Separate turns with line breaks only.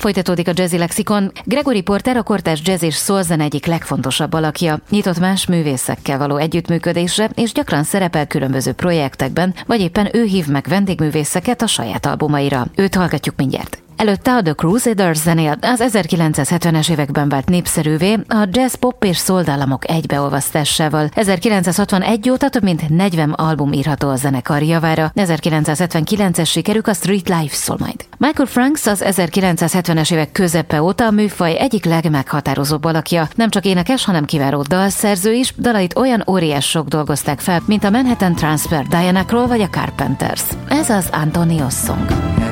Folytatódik a Jazzy Lexikon. Gregory Porter a kortárs jazz és soul-zene egyik legfontosabb alakja. Nyitott más művészekkel való együttműködésre, és gyakran szerepel különböző projektekben, vagy éppen ő hív meg vendégművészeket a saját albumaira. Őt hallgatjuk mindjárt. Előtte a The Crusaders zenélt, az 1970-es években vált népszerűvé a jazz, pop és soul dallamok egybeolvasztásával. 1961 óta több mint 40 album írható a zenekar javára. 1979-es sikerük a Street Life szól majd. Michael Franks az 1970-es évek közepe óta a műfaj egyik legmeghatározóbb alakja. Nem csak énekes, hanem kiváló dalszerző is, dalait olyan óriások dolgozták fel, mint a Manhattan Transfer, Diana Krall vagy a Carpenters. Ez az Antonios Song.